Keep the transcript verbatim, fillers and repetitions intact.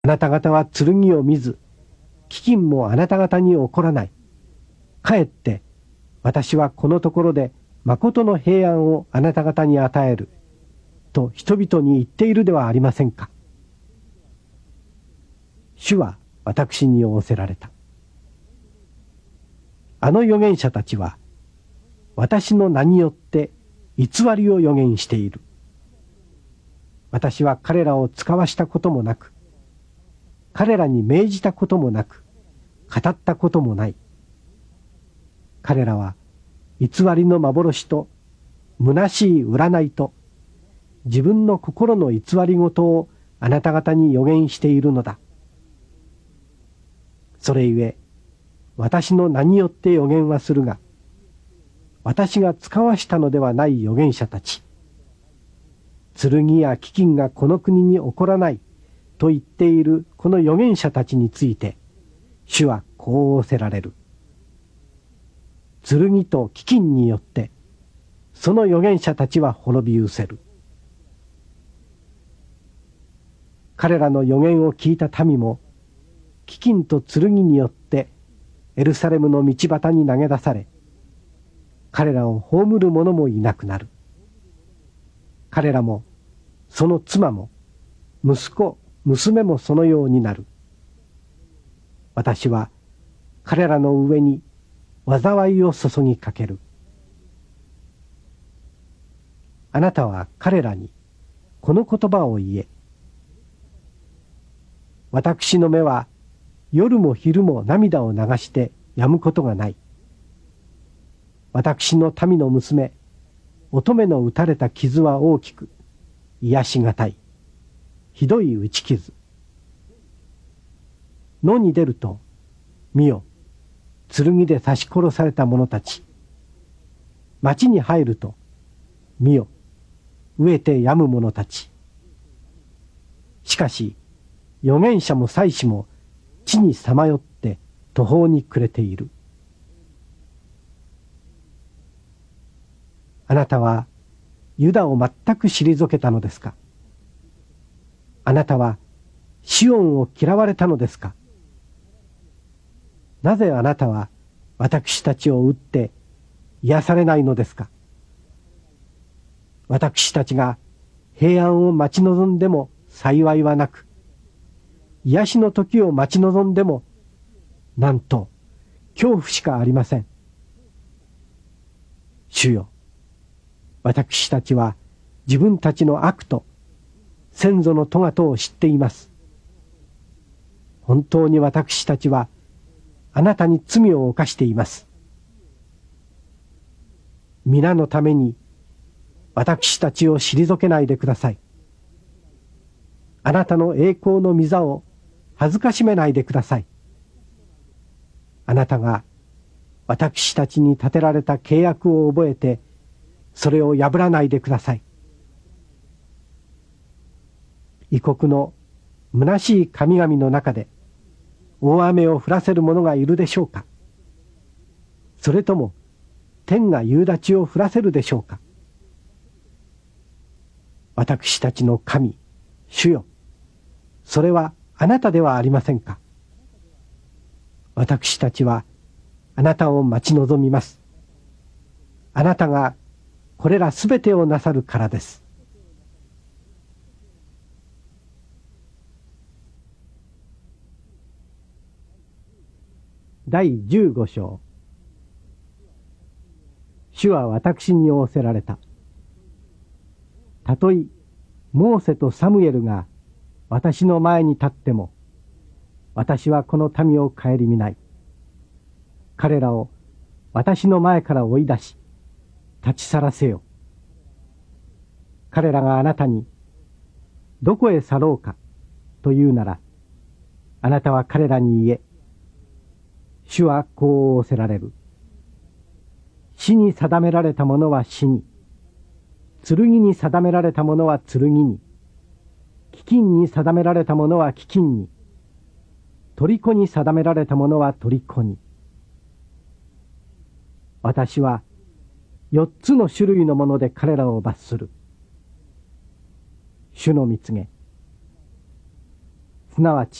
あなた方は剣を見ず、飢饉もあなた方に起こらない。かえって私はこのところで誠の平安をあなた方に与える。と人々に言っているではありませんか。主は私に仰せられた。あの預言者たちは私の名によって偽りを預言している。私は彼らを使わしたこともなく、彼らに命じたこともなく、語ったこともない。彼らは偽りの幻と虚しい占いと自分の心の偽りごとをあなた方に預言しているのだ。それゆえ私の名によって預言はするが、私が使わしたのではない預言者たち、剣や飢饉がこの国に起こらないと言っているこの預言者たちについて、主はこう仰せられる。剣と飢饉によってその預言者たちは滅び失せる。彼らの預言を聞いた民も飢饉と剣によってエルサレムの道端に投げ出され、彼らを葬る者もいなくなる。彼らもその妻も息子娘もそのようになる。私は彼らの上に災いを注ぎかける。あなたは彼らにこの言葉を言え。私の目は夜も昼も涙を流して止むことがない。私の民の娘、乙女の打たれた傷は大きく、癒しがたい。ひどい打ち傷。野に出ると、見よ、剣で刺し殺された者たち。町に入ると、見よ、飢えて病む者たち。しかし、預言者も祭司も地にさまよって途方に暮れている。あなたはユダを全く退けたのですか。あなたはシオンを嫌われたのですか。なぜあなたは私たちを撃って癒されないのですか。私たちが平安を待ち望んでも幸いはなく、癒しの時を待ち望んでもなんと恐怖しかありません。主よ、私たちは自分たちの悪と先祖の咎とを知っています。本当に私たちはあなたに罪を犯しています。皆のために私たちを退けないでください。あなたの栄光の御座を恥ずかしめないでください。あなたが私たちに立てられた契約を覚えて、それを破らないでください。異国の虚しい神々の中で大雨を降らせる者がいるでしょうか。それとも天が夕立を降らせるでしょうか。私たちの神、主よ、それはあなたではありませんか。私たちはあなたを待ち望みます。あなたがこれらすべてをなさるからです。だいじゅうご章。主は私に仰せられた。たとえモーセとサムエルが私の前に立っても、私はこの民を顧みない。彼らを私の前から追い出し、立ち去らせよ。彼らがあなたに、どこへ去ろうかと言うなら、あなたは彼らに言え。主はこう仰せられる。死に定められたものは死に、剣に定められたものは剣に、飢饉に定められたものは飢饉に、虜に定められたものは虜に。私は四つの種類のもので彼らを罰する。主の御告げ。すすなわち